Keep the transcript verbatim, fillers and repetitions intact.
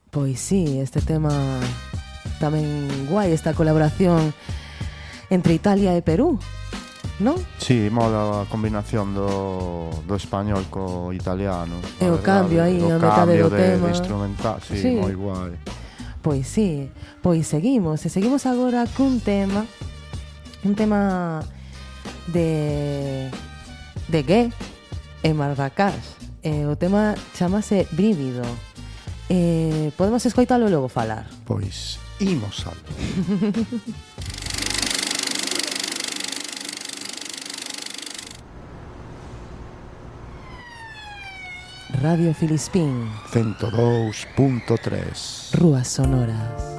Pois sí, este tema tamén guai, esta colaboración entre Italia e Perú, non? Sí, mola a combinación do, do español co italiano. E o cambio aí, a metade do de, tema. de instrumental, sí, Sí. moi guai. Pois sí, pois seguimos, e seguimos agora cun tema, un tema de de Gué e Marrakech. E o tema chamase Brívido. Eh, podemos escoitalo e logo falar. Pois, imos algo. Radio Filispín, ciento dous punto tres. Rúas Sonoras.